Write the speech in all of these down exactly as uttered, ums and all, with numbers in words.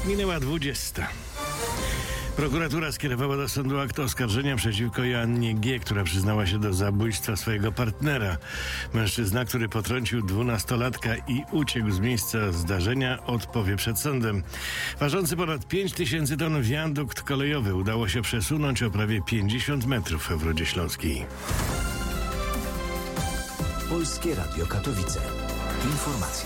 Minęła dwudziesta. Prokuratura skierowała do sądu akt oskarżenia przeciwko Joannie G., która przyznała się do zabójstwa swojego partnera. Mężczyzna, który potrącił dwunastolatka i uciekł z miejsca zdarzenia, odpowie przed sądem. Ważący ponad pięć tysięcy ton wiadukt kolejowy udało się przesunąć o prawie pięćdziesiąt metrów w Rudzie Śląskiej. Polskie Radio Katowice. Informacje.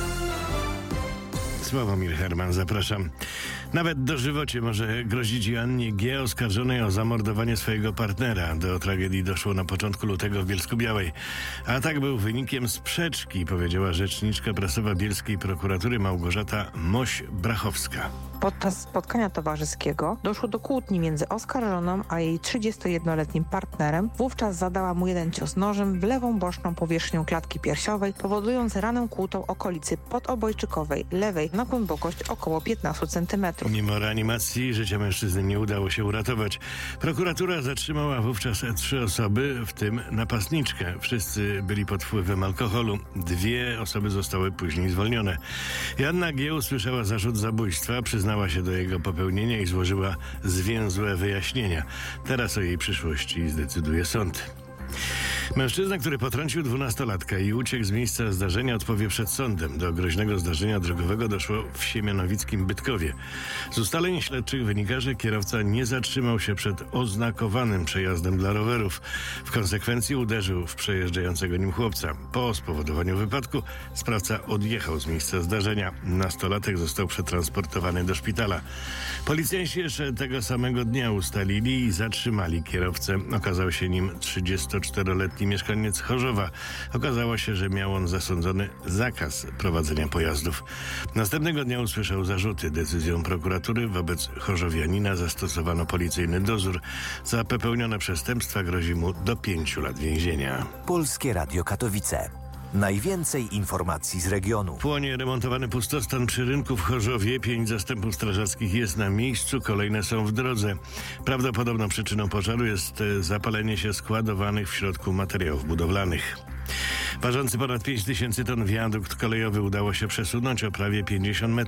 Sławomir Herman, zapraszam. Nawet dożywocie może grozić Joannie G., oskarżonej o zamordowanie swojego partnera. Do tragedii doszło na początku lutego w Bielsku-Białej. Atak był wynikiem sprzeczki, powiedziała rzeczniczka prasowa bielskiej prokuratury Małgorzata Moś-Brachowska. Podczas spotkania towarzyskiego doszło do kłótni między oskarżoną a jej trzydziestojednoletnim partnerem. Wówczas zadała mu jeden cios nożem w lewą boczną powierzchnię klatki piersiowej, powodując ranę kłutą okolicy podobojczykowej, lewej na głębokość około piętnaście centymetrów. Mimo reanimacji życia mężczyzny nie udało się uratować. Prokuratura zatrzymała wówczas trzy osoby, w tym napastniczkę. Wszyscy byli pod wpływem alkoholu. Dwie osoby zostały później zwolnione. Joanna G. usłyszała zarzut zabójstwa, przyznała się do jego popełnienia i złożyła zwięzłe wyjaśnienia. Teraz o jej przyszłości zdecyduje sąd. Mężczyzna, który potrącił dwunastolatka i uciekł z miejsca zdarzenia, odpowie przed sądem. Do groźnego zdarzenia drogowego doszło w siemianowickim Bytkowie. Z ustaleń śledczych wynika, że kierowca nie zatrzymał się przed oznakowanym przejazdem dla rowerów. W konsekwencji uderzył w przejeżdżającego nim chłopca. Po spowodowaniu wypadku sprawca odjechał z miejsca zdarzenia. Nastolatek został przetransportowany do szpitala. Policjanci jeszcze tego samego dnia ustalili i zatrzymali kierowcę. Okazał się nim trzydziestoczteroletni mieszkaniec Chorzowa. Okazało się, że miał on zasądzony zakaz prowadzenia pojazdów. Następnego dnia usłyszał zarzuty. Decyzją prokuratury wobec chorzowianina zastosowano policyjny dozór. Za popełnione przestępstwa grozi mu do pięciu lat więzienia. Polskie Radio Katowice. Najwięcej informacji z regionu. Płonie remontowany pustostan przy rynku w Chorzowie. Pięć zastępów strażackich jest na miejscu, kolejne są w drodze. Prawdopodobną przyczyną pożaru jest zapalenie się składowanych w środku materiałów budowlanych. Ważący ponad pięć tysięcy ton wiadukt kolejowy udało się przesunąć o prawie pięćdziesiąt metrów.